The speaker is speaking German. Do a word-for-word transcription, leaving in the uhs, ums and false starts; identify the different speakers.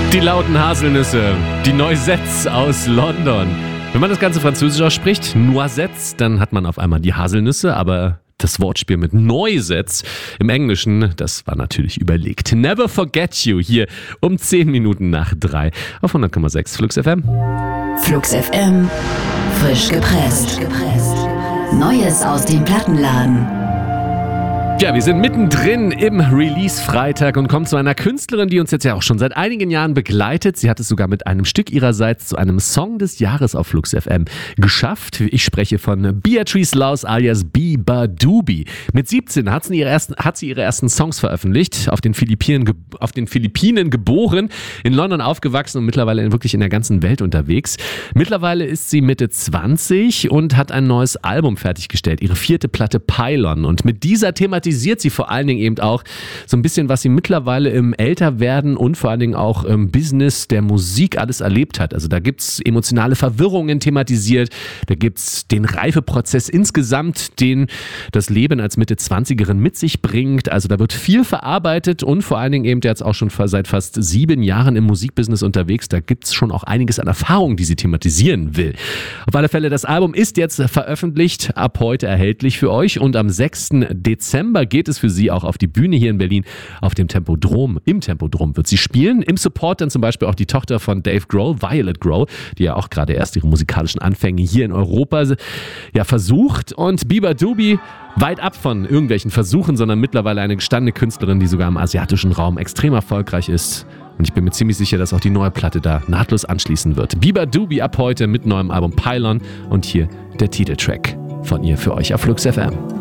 Speaker 1: Die lauten Haselnüsse, die Noisettes aus London. Wenn man das Ganze französisch ausspricht, Noisettes, dann hat man auf einmal die Haselnüsse, aber das Wortspiel mit Noisettes im Englischen, das war natürlich überlegt. Never Forget You hier um zehn Minuten nach drei auf hundert Komma sechs Flux F M.
Speaker 2: Flux F M, frisch gepresst. Neues aus dem Plattenladen.
Speaker 1: Ja, wir sind mittendrin im Release-Freitag und kommen zu einer Künstlerin, die uns jetzt ja auch schon seit einigen Jahren begleitet. Sie hat es sogar mit einem Stück ihrerseits zu einem Song des Jahres auf Flux F M geschafft. Ich spreche von Beatrice Laus alias Beabadoobee. Mit siebzehn hat sie ihre ersten, hat sie ihre ersten Songs veröffentlicht, auf den Philippinen, auf den Philippinen geboren, in London aufgewachsen und mittlerweile wirklich in der ganzen Welt unterwegs. Mittlerweile ist sie Mitte zwanzig und hat ein neues Album fertiggestellt, ihre vierte Platte Pylon. Und mit dieser Thematik sie vor allen Dingen eben auch so ein bisschen, was sie mittlerweile im Älterwerden und vor allen Dingen auch im Business der Musik alles erlebt hat. Also da gibt es emotionale Verwirrungen thematisiert, da gibt es den Reifeprozess insgesamt, den das Leben als Mitte-Zwanzigerin mit sich bringt. Also da wird viel verarbeitet und vor allen Dingen eben jetzt auch schon seit fast sieben Jahren im Musikbusiness unterwegs. Da gibt es schon auch einiges an Erfahrung, die sie thematisieren will. Auf alle Fälle, das Album ist jetzt veröffentlicht, ab heute erhältlich für euch und am sechsten Dezember geht es für sie auch auf die Bühne hier in Berlin auf dem Tempodrom. Im Tempodrom wird sie spielen. Im Support dann zum Beispiel auch die Tochter von Dave Grohl, Violet Grohl, die ja auch gerade erst ihre musikalischen Anfänge hier in Europa ja, versucht. Und Beabadoobee weit ab von irgendwelchen Versuchen, sondern mittlerweile eine gestandene Künstlerin, die sogar im asiatischen Raum extrem erfolgreich ist. Und ich bin mir ziemlich sicher, dass auch die neue Platte da nahtlos anschließen wird. Beabadoobee ab heute mit neuem Album Pylon und hier der Titeltrack von ihr für euch auf Flux F M.